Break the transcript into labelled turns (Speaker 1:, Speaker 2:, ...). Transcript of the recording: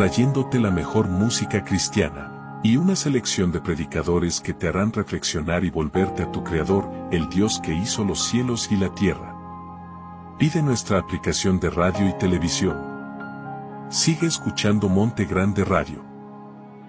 Speaker 1: trayéndote la mejor música cristiana y una selección de predicadores que te harán reflexionar y volverte a tu Creador, el Dios que hizo los cielos y la tierra. Pide nuestra aplicación de radio y televisión. Sigue escuchando Monte Grande Radio.